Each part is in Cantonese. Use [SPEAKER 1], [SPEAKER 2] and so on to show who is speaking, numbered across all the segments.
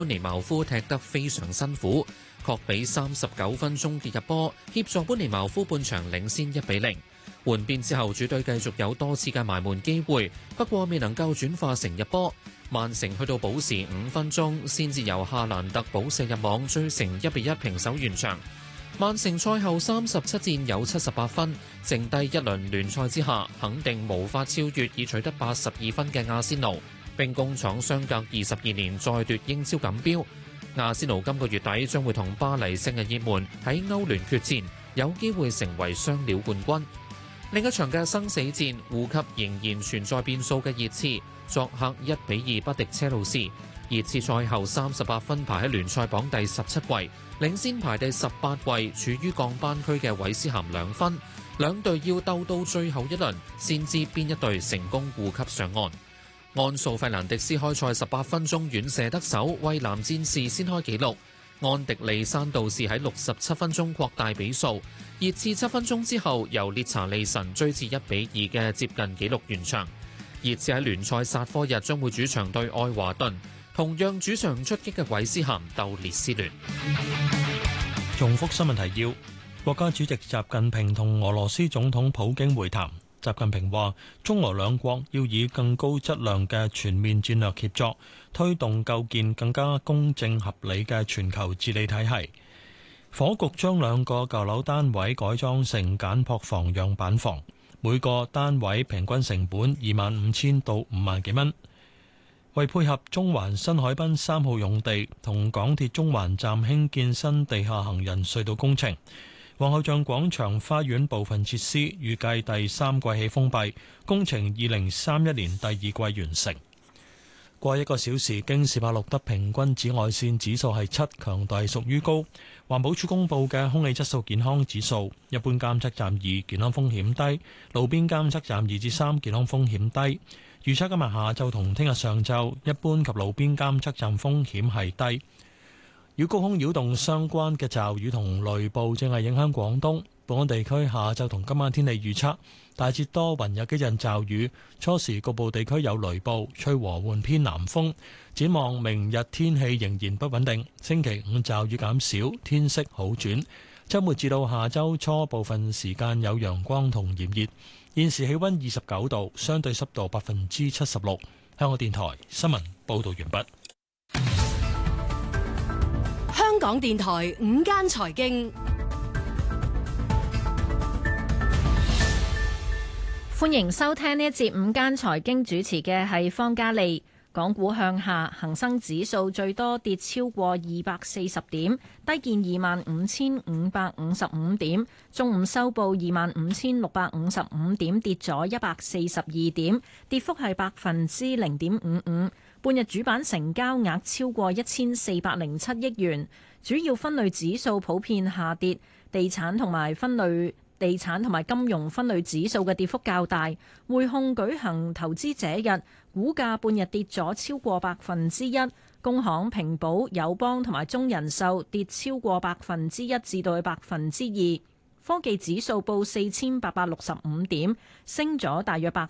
[SPEAKER 1] 尼茅夫踢得非常辛苦，確比39分鐘嘅入波協助般尼茅夫半場領先1-0。換邊之後，主隊繼續有多次嘅埋門機會，不過未能夠轉化成入波。曼城去到補時5分鐘，先至由夏蘭特補射入網，追成1-1平手完場。曼城賽後37戰有78分，剩低一輪聯賽之下，肯定無法超越已取得82分嘅阿仙奴。兵工廠相隔22年再奪英超錦標。阿仙奴今個月底將會同巴黎聖日耳門喺歐聯決戰，有機會成為雙料冠軍。另一場嘅生死戰，護級仍然存在變數嘅熱刺，作客1-2不敵車路士。熱刺賽後38分排喺聯賽榜第17位，領先排第18位處於降班區嘅韋斯咸2分。兩隊要鬥到最後一輪，先知邊一隊成功護級上岸。安素費蘭迪斯開賽18分鐘遠射得手，為藍戰士先開紀錄。安迪利山道士喺67分鐘擴大比數，熱刺7分鐘之後由列查利神追至1-2嘅接近紀錄完場。熱刺喺聯賽煞科日將會主場對愛華頓，同樣主場出擊嘅韋斯咸鬥列斯聯。
[SPEAKER 2] 重複新聞提要：國家主席習近平同俄羅斯總統普京會談。習近平話：中俄兩國要以更高質量嘅全面戰略協作，推動構建更加公正合理嘅全球治理體系。房屋局將2個舊樓單位改裝成簡樸房樣板房，每個單位平均成本25,000到5萬幾蚊。為配合中環新海濱3號用地同港鐵中環站興建新地下行人隧道工程，皇后像廣場花園部分設施預計第3季起封閉，工程2031年第2季完成。過1個小時，京士柏錄得平均紫外線指數係7，強度係屬於高。環保署公布嘅空氣質素健康指數，一般監測站2，健康風險低；路邊監測站2至3，健康風險低。預測今日下晝同聽日上晝，一般及路邊監測站風險係低。與高空擾動相關嘅驟雨同雷暴正係影響廣東。本港地區下晝同今晚天氣預測，大致多雲，有幾陣驟雨，初時局部地區有雷暴，吹和緩偏南風。展望明日天氣仍然不穩定，星期5驟雨減少，天色好轉。週末至到下週初部分時間有陽光同炎熱。現時氣溫29度，相對濕度76%。香港電台新聞報道完畢。
[SPEAKER 3] 香港電台午間財經，
[SPEAKER 4] 歡迎收聽呢一節午間財經，主持嘅係方嘉利。港股向下，恒生指數最多跌超過240點，低見25,555點。中午收報25,655點，跌咗142點，跌幅係0.55%。半日主板成交額超過1407億元，主要分類指數普遍下跌，地產同埋金融分類指數嘅跌幅較大。匯控舉行投資者日，股價半日跌咗超過1%，工行、平保、友邦同埋中人壽跌超過1%至到2%。科技指數報4,865點，升咗大約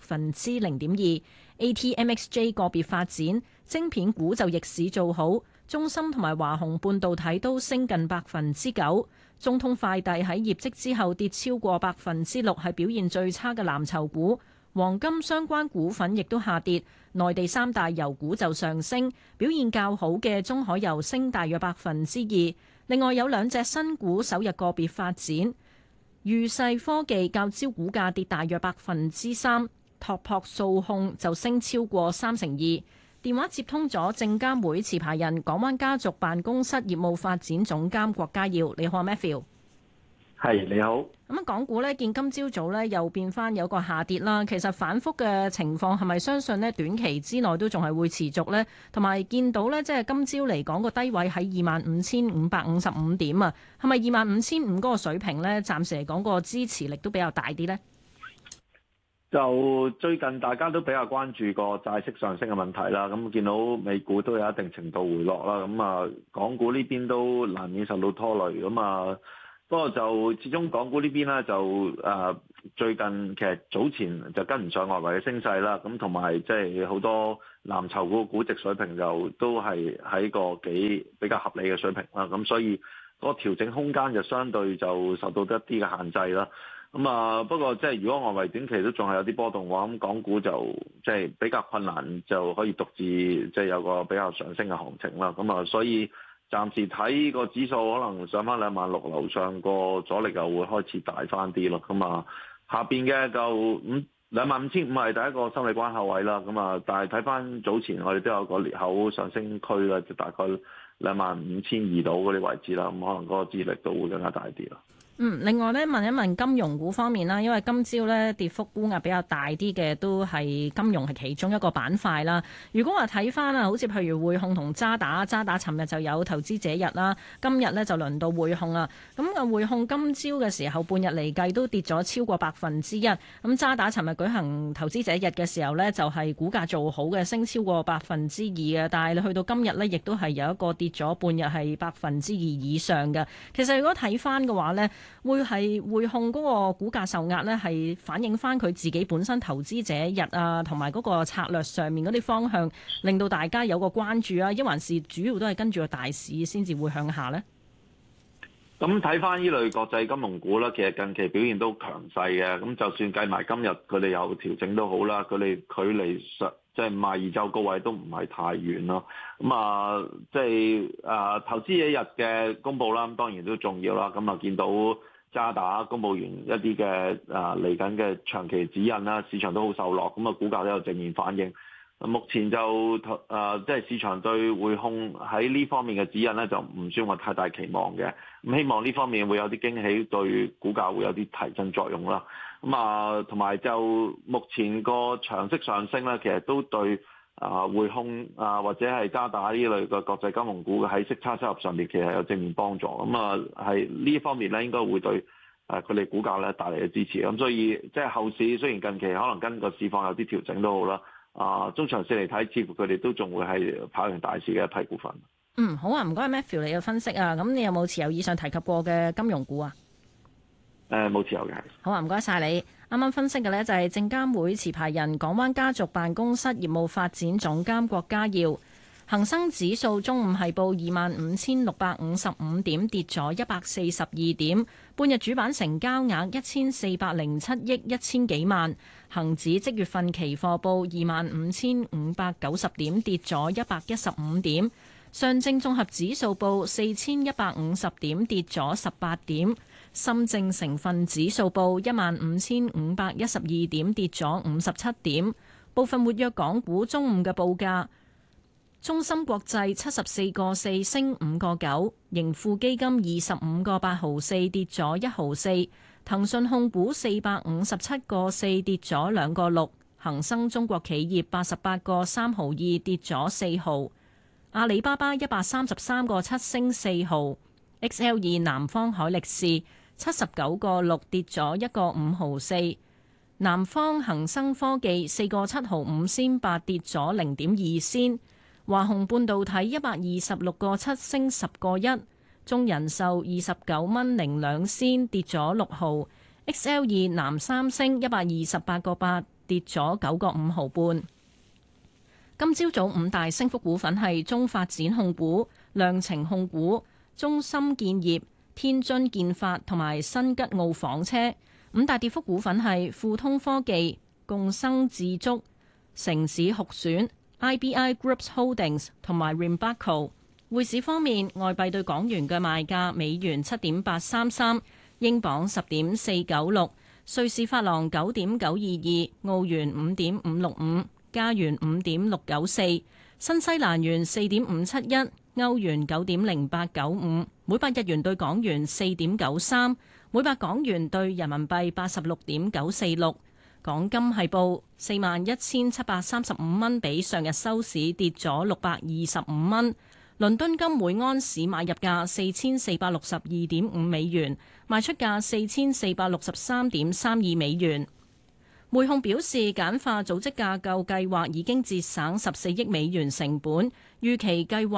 [SPEAKER 4] 0.2%。ATMXJ 個別發展，晶片股就逆市做好，中芯同埋華虹半導體都升近9%。中通快遞喺業績之後跌超過6%，係表現最差嘅藍籌股。黃金相關股份亦都下跌，內地3大油股就上升，表現較好嘅中海油升大約2%。另外有2隻新股首日個別發展。裕世科技較招股價跌大約3%，拓撲數控就升超過2%。電話接通咗證監會持牌人港灣家族辦公室業務發展總監郭家耀，你好 Matthew。
[SPEAKER 5] 係，你好。
[SPEAKER 4] 咁啊，港股呢見今朝早呢又變翻有個下跌啦。其實反覆嘅情況係咪相信呢短期之內都仲係會持續呢？同埋見到呢，即係今朝嚟講個低位喺25,555點啊，係咪25,500嗰個水平呢？暫時嚟講個支持力都比較大啲呢？
[SPEAKER 5] 就最近大家都比較關注個債息上升嘅問題啦，咁見到美股都有一定程度回落啦，咁啊港股呢邊都難免受到拖累，咁啊不過就始終港股呢邊咧就最近其實早前就跟唔上外圍嘅升勢啦，咁同埋即係好多藍籌股估值水平就都係喺個比較合理嘅水平啦，咁所以個調整空間就相對就受到一啲嘅限制啦。不過即係如果外圍短期都仲係有啲波動嘅話，咁港股就即係比較困難，就可以獨自即係有個比較上升嘅行情啦。所以暫時睇個指數可能上翻26000樓上，個阻力又會開始大翻啲咯。下邊嘅就25500係第一個心理關口位啦。但係睇翻早前我哋都有個裂口上升區啦，就大概25200到嗰啲位置啦。可能嗰個支力度會更加大啲啦。
[SPEAKER 4] 另外咧，問一問金融股方面啦，因為今朝咧跌幅沽壓比較大啲嘅，都係金融係其中一個板塊啦。如果話睇翻啊，好似譬如匯控同渣打，尋日就有投資者日啦，今日咧就輪到匯控啦。咁匯控今朝嘅時候半日嚟計都跌咗超過1%。咁渣打尋日舉行投資者日嘅時候呢，就係股價做好嘅，升超過2%嘅。但係你去到今日呢，亦都係有一個跌咗半日係2%以上嘅。其實如果睇翻嘅話呢，會係匯控嗰個股價受壓呢，係反映翻佢自己本身投資者日啊，同埋嗰個策略上面嗰啲方向，令到大家有個關注啊，抑還是主要都係跟住個大市先至會向下呢？
[SPEAKER 5] 咁睇翻呢類國際金融股啦，其實近期表現都強勢嘅。咁就算計埋今日佢哋有調整都好啦，佢哋距離即係52週高位都唔係太遠咯。投資者日嘅公佈啦，咁當然都重要啦。見到渣打公佈完一啲嘅嚟緊嘅長期指引啦，市場都好受落，股價都有正面反應。目前就即係市場對匯控喺呢方面嘅指引咧，就唔算話太大期望嘅。希望呢方面會有啲驚喜，對股價會有啲提振作用啦。同埋就目前個長息上升咧，其實都對匯控或者係渣打呢類嘅國際金融股喺息差收入上面其實有正面幫助。係呢方面咧，應該會對佢哋股價咧帶嚟嘅支持。所以即係後市雖然近期可能跟個市況有啲調整都好啦。中長線嚟睇，似乎佢哋都仲會係跑贏大市嘅一批股份。
[SPEAKER 4] 好啊，唔該 Matthew 你嘅分析啊。咁你有冇持有以上提及過嘅金融股啊？
[SPEAKER 5] 冇持有嘅。
[SPEAKER 4] 好啊，唔該晒你。啱啱分析嘅呢就係證監會持牌人港灣家族辦公室業務發展總監郭家耀。恒生指數中午係報25,655點，跌咗142點。半日主板成交額1407億1000幾萬。恒指即月份期貨報25,590點，跌咗115點。上證綜合指數報4150點，跌咗18點。深證成分指數報15,512點，跌咗57點。部分活躍港股中午嘅報價。中芯國際74個4升5個9，盈富基金25個8毫4跌咗1毫4，騰訊控股457個4跌咗2個6，恒生中國企業88個3毫2跌咗4毫，阿里巴巴133個7升4毫，XL2南方海力士79個6跌咗1個5毫4，南方恒生科技4個7毫5仙8跌咗0.2仙。華虹半導體126個7升10個1，中人壽29蚊02仙跌咗6毫 ，XL2 南三星128個8跌咗9個5毫半。今朝早五大升幅股份係中發展控股、量程控股、中芯建業、天津建發同埋新吉奧房車。五大跌幅股份係富通科技、共生智足、城市酷選、IBI Groups Holdings 同埋 Rimbaco。匯市方面，外幣對港元嘅賣價：美元7.833，英鎊10.496，瑞士法郎9.922，澳元5.565，加元5.694，新西蘭元4.571，歐元9.0895，每百日元對港元4.93，每百港元對人民幣86.946。港金係報41,735蚊，比上日收市跌咗625蚊。倫敦金每安士買入價4462.5美元，賣出價4463.32美元。匯控表示，簡化組織架構計劃已經節省14億美元成本，預期計劃係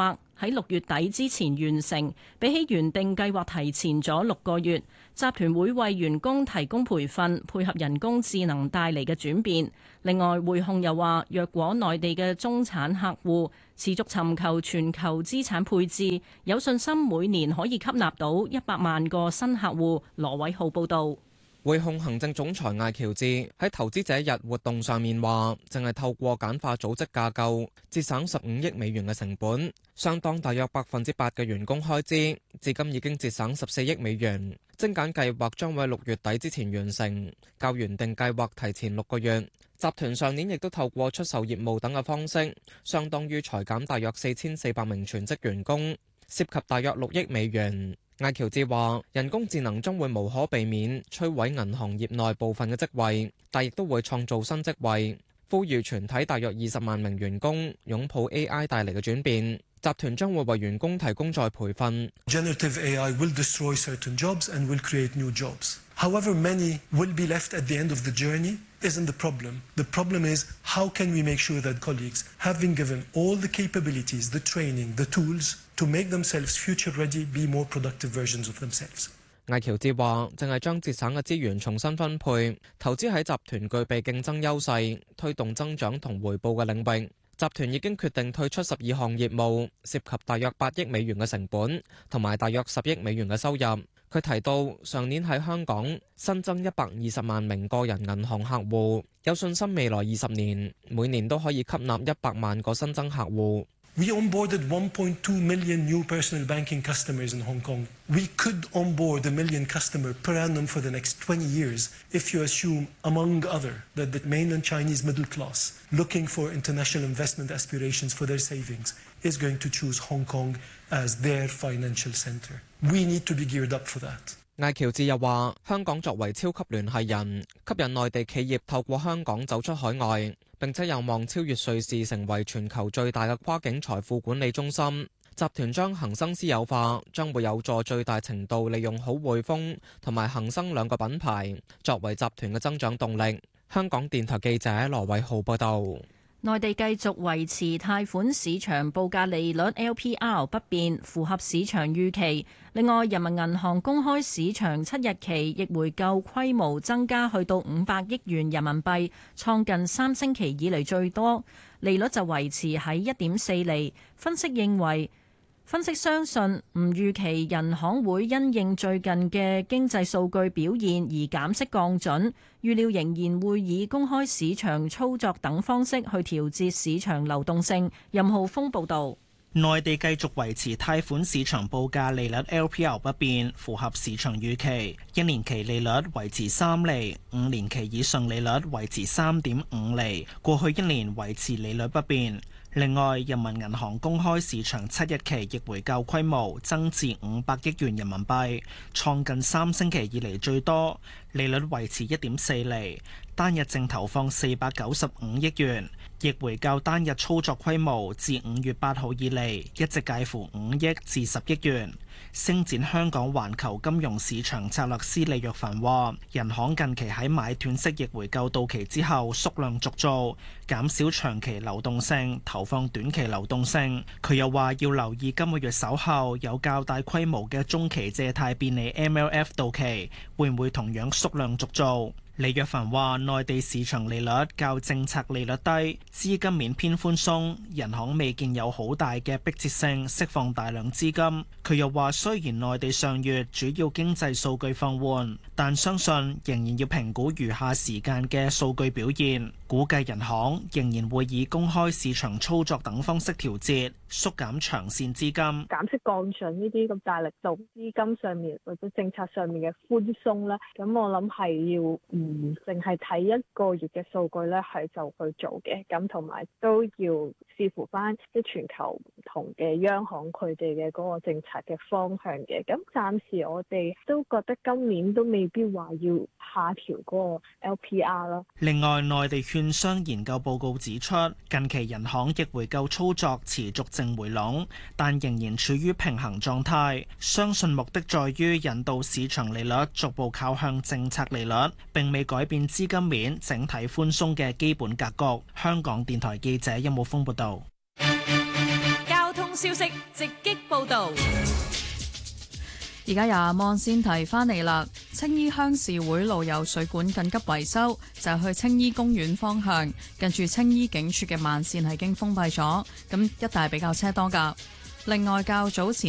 [SPEAKER 6] 喺6月底之前完成，比起原定計劃提前咗6個月。集團會為員工提供培訓，配合人工智能帶嚟嘅轉變。另外，匯控又話，若果內地嘅中產客戶持續尋求全球資產配置，有信心每年可以吸納到100萬個新客戶。羅偉浩報導。
[SPEAKER 7] 匯控行政總裁艾喬治喺投資者日活動上面話，淨係透過簡化組織架構，節省15億美元嘅成本，相當大約8%嘅員工開支，至今已經節省14億美元。精簡計劃將會喺6月底之前完成，較原定計劃提前6個月。集團上年亦都透過出售業務等嘅方式，相當於裁減大約4400名全職員工，涉及大約6億美元。艾喬治話：人工智能將會無可避免摧毀銀行業內部分嘅職位，但亦都會創造新職位。呼籲全體大約20萬名員工擁抱 AI 帶嚟嘅轉變。集團將會為員工提供再培訓。
[SPEAKER 8] Generative AI will destroy certain jobs and will create new jobs. However many will be left at the end of the journey isn't the problem. The problem is how can we make sure that colleagues have been given all the capabilities, the training, the tools to make themselves future ready, be more productive versions of themselves.
[SPEAKER 7] 艾喬治話：淨係將節省嘅資源重新分配，投資喺集團具備競爭優勢、推動增長同回報嘅領域。集團已經決定退出12項業務，涉及大約8億美元嘅成本，同埋大約10億美元嘅收入。佢提到，上年喺香港新增120萬名個人銀行客戶，有信心未來20年每年都可以吸納100萬個新增客戶。
[SPEAKER 8] We onboarded 1.2 million new personal banking customers in Hong Kong. We could onboard 1 million customers per annum for the next 20 years if you assume, among other, that the mainland Chinese middle class looking for international investment aspirations for their savings is going to choose Hong Kong as their financial center. We need to be geared up for that.
[SPEAKER 7] 艾喬治又話：香港作為超級聯繫人，吸引內地企業透過香港走出海外，並且有望超越瑞士成為全球最大嘅跨境財富管理中心。集團將恒生私有化，將會有助最大程度利用好匯豐同埋恒生兩個品牌，作為集團嘅增長動力。香港電台記者羅偉浩報道。
[SPEAKER 6] 內地繼續維持貸款市場報價利率 LPR 不變，符合市場預期。另外，人民銀行公開市場7日期逆回購規模增加去到500億元人民幣，創近3星期以嚟最多，利率就維持喺1.4厘。分析相信唔預期人行會因應最近嘅經濟數據表現而減息降準，預料仍然會以公開市場操作等方式去調節市場流動性。任浩峰報導。
[SPEAKER 9] 內地繼續維持貸款市場報價利率 LPR 不變，符合市場預期。1年期利率維持3厘，5年期以上利率維持3.5厘。過去1年維持利率不變。另外，人民銀行公開市場7日期逆回購規模增至500億元人民幣，創近3星期以嚟最多，利率維持1.4厘，單日淨投放495億元。逆回購單日操作規模自5月8號以嚟一直介乎5億至10億元。星展香港環球金融市場策略師李若凡話：人行近期喺買斷式逆回購到期之後縮量續做，減少長期流動性，投放短期流動性。佢又話要留意今個月稍後有較大規模嘅中期借貸便利 MLF 到期，會唔會同樣縮量續做？李若凡話：內地市場利率較政策利率低，資金面偏寬鬆，人行未見有好大嘅迫切性釋放大量資金。佢又話：雖然內地上月主要經濟數據放緩，但相信仍然要評估餘下時間嘅數據表現，估計人行仍然會以公開市場操作等方式調節，縮減長線資金。
[SPEAKER 10] 減息降準呢啲咁大力度資金上面或者政策上面嘅寬鬆咧，咁我諗係要淨係睇一個月嘅數據咧，係就去做嘅。咁同埋都要視乎翻即係全球唔同嘅央行佢哋嘅嗰個政策嘅方向嘅。咁暫時我哋都覺得今年都未必話要下調嗰個 LPR 啦。
[SPEAKER 9] 另外，內地券商研究報告指出，近期人行逆回購操作持續淨回籠，但仍然處於平衡狀態。相信目的在於引導市場利率逐步靠向政策利率，並未改變資金面整體寬鬆嘅基本格局。香港電台記者殷武峰報道。
[SPEAKER 3] 交通
[SPEAKER 11] 消息直擊報導。
[SPEAKER 12] 而家由望先提翻嚟啦，青衣鄉事會路有水管緊急維修，就係去青衣公園方向，近住青衣警署嘅慢線係經封閉咗，咁一帶比較車多㗎。另外較早前